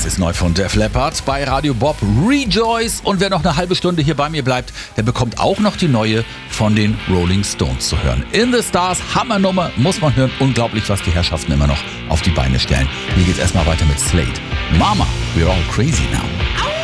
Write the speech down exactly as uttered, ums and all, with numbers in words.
ist neu von Def Leppard bei Radio Bob, Rejoice. Und wer noch eine halbe Stunde hier bei mir bleibt, der bekommt auch noch die neue von den Rolling Stones zu hören. In the Stars, Hammernummer, muss man hören. Unglaublich, was die Herrschaften immer noch auf die Beine stellen. Hier geht's erstmal weiter mit Slade. Mama, we're all crazy now.